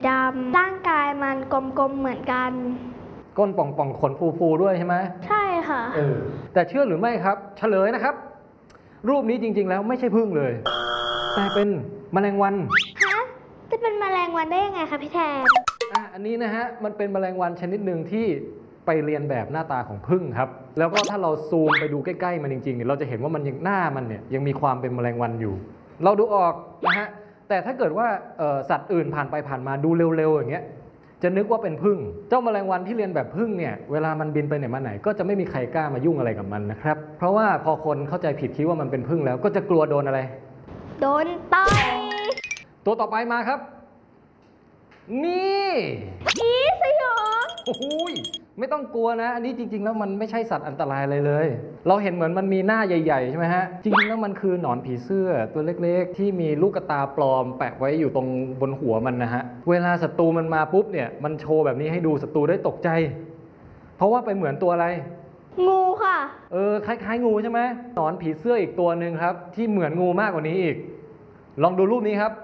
ดำร่างกายมันกลมๆเหมือนกันก้นป่องๆขนฟูๆด้วยใช่ไหมใช่ค่ะแต่เชื่อหรือไม่ครับเฉลยนะครับรูปนี้จริงๆแล้วไม่ใช่ผึ้งเลยแต่เป็นแมลงวันฮะจะเป็นแมลงวันได้ยังไงคะพี่แทนอันนี้นะฮะมันเป็นแมลงวันชนิดหนึ่งที่ไปเรียนแบบหน้าตาของผึ้งครับแล้วก็ถ้าเราซูมไปดูใกล้ๆมันจริงๆเนี่ยเราจะเห็นว่ามันยังหน้ามันเนี่ยยังมีความเป็นแมลงวันอยู่เราดูออกนะฮะแต่ถ้าเกิดว่าสัตว์อื่นผ่านไปผ่านมาดูเร็วๆอย่างเงี้ยจะนึกว่าเป็นผึ้งเจ้าแมลงวันที่เรียนแบบผึ้งเนี่ยเวลามันบินไปไหนมาไหนก็จะไม่มีใครกล้ามายุ่งอะไรกับมันนะครับเพราะว่าพอคนเข้าใจผิดคิดว่ามันเป็นผึ้งแล้วก็จะกลัวโดนอะไรโดนต่อยตัวต่อไปมาครับนี่สยองโอ้โหไม่ต้องกลัวนะอันนี้จริงๆแล้วมันไม่ใช่สัตว์อันตรายอะไรเลยเราเห็นเหมือนมันมีหน้าใหญ่ๆใช่ไหมฮะจริงๆแล้วมันคือหนอนผีเสื้อตัวเล็กๆที่มีลูกตาปลอมแปะไว้อยู่ตรงบนหัวมันนะฮะเวลาศัตรูมันมาปุ๊บเนี่ยมันโชว์แบบนี้ให้ดูศัตรูได้ตกใจเพราะว่าไปเหมือนตัวอะไรงูค่ะคล้ายๆงูใช่ไหมหนอนผีเสื้ออีกตัวหนึ่งครับที่เหมือนงูมากกว่านี้อีกลองดูรูปนี้ครับ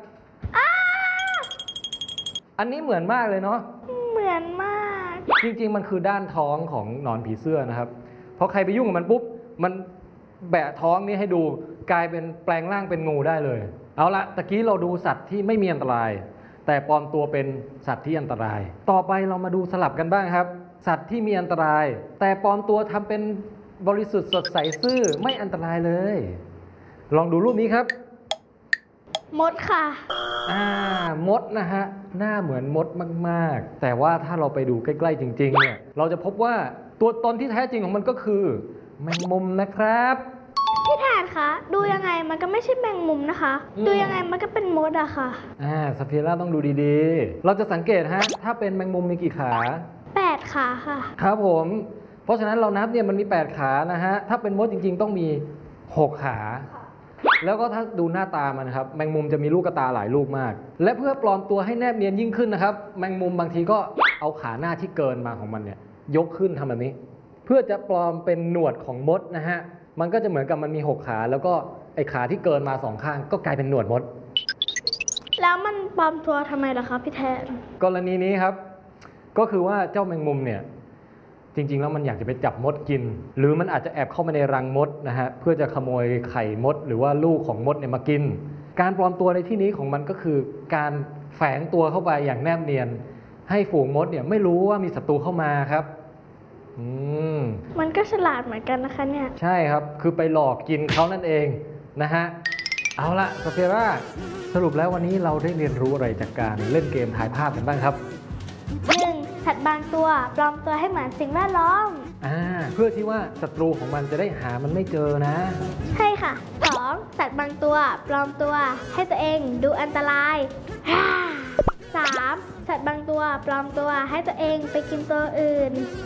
อันนี้เหมือนมากเลยเนาะเหมือนมากจริงๆมันคือด้านท้องของหนอนผีเสื้อนะครับพอใครไปยุ่งกับมันปุ๊บมันแบะท้องนี้ให้ดูกลายเป็นแปลงร่างเป็นงูได้เลยเอาละตะกี้เราดูสัตว์ที่ไม่มีอันตรายแต่ปลอมตัวเป็นสัตว์ที่อันตรายต่อไปเรามาดูสลับกันบ้างครับสัตว์ที่มีอันตรายแต่ปลอมตัวทำเป็นบริสุทธิ์สดใสซื่อไม่อันตรายเลยลองดูรูปนี้ครับมดค่ะมดนะฮะหน้าเหมือนมดมากๆแต่ว่าถ้าเราไปดูใกล้ๆจริงๆเนี่ยเราจะพบว่าตัวตนที่แท้จริงของมันก็คือแมงมุมนะครับพี่แทนคะดูยังไงมันก็ไม่ใช่แมงมุมนะคะดูยังไงมันก็เป็นมดอะค่ะสเฟียร่าต้องดูดีๆเราจะสังเกตฮะถ้าเป็นแมงมุมมีกี่ขา 8 ขาค่ะครับผมเพราะฉะนั้นเรานับเนี่ยมันมี8ขานะฮะถ้าเป็นมดจริงๆต้องมี6ขาแล้วก็ถ้าดูหน้าตามันนะครับแมงมุมจะมีลูกตาหลายลูกมากและเพื่อปลอมตัวให้แนบเนียนยิ่งขึ้นนะครับแมงมุมบางทีก็เอาขาหน้าที่เกินมาของมันเนี่ยยกขึ้นทำแบบนี้เพื่อจะปลอมเป็นหนวดของมดนะฮะมันก็จะเหมือนกับมันมี6ขาแล้วก็ไอ้ขาที่เกินมา2ข้างก็กลายเป็นหนวดมดแล้วมันปลอมตัวทำไมล่ะครับพี่แทนกรณีนี้ครับก็คือว่าเจ้าแมงมุมเนี่ยจริงๆแล้วมันอยากจะไปจับมดกินหรือมันอาจจะแอบเข้ามาในรังมดนะฮะเพื่อจะขโมยไข่มดหรือว่าลูกของมดเนี่ยมากินการปลอมตัวในที่นี้ของมันก็คือการแฝงตัวเข้าไปอย่างแนบเนียนให้ฝูงมดเนี่ยไม่รู้ว่ามีศัตรูเข้ามาครับมันก็ฉลาดเหมือนกันนะคะเนี่ยใช่ครับคือไปหลอกกินเขานั่นเองนะฮะเอาละสเฟียร่าสรุปแล้ววันนี้เราได้เรียนรู้อะไรจากการเล่นเกมถ่ายภาพกันบ้างครับ 1. สัตว์บางตัวปลอมตัวให้เหมือนสิ่งแวดล้อมเพื่อที่ว่าศัตรูของมันจะได้หามันไม่เจอนะใช่ค่ะ 2. สัตว์บางตัวปลอมตัวให้ตัวเองดูอันตราย 3. สัตว์บางตัวปลอมตัวให้ตัวเองไปกินตัวอื่น